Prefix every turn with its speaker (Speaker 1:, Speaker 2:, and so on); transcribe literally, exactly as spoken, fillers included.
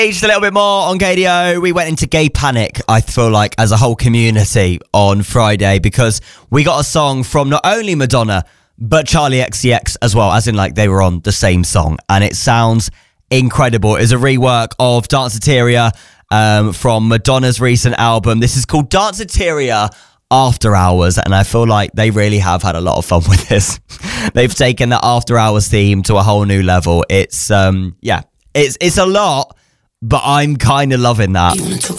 Speaker 1: Each a little bit more on K D O. We went into gay panic, I feel like, as a whole community on Friday because we got a song from not only Madonna, but Charli X C X as well, as in like they were on the same song. And it sounds incredible. It's a rework of Danceteria um, from Madonna's recent album. This is called Danceteria After Hours, and I feel like they really have had a lot of fun with this. They've taken the After Hours theme to a whole new level. It's, um, yeah, it's, it's a lot. But I'm kind of loving that.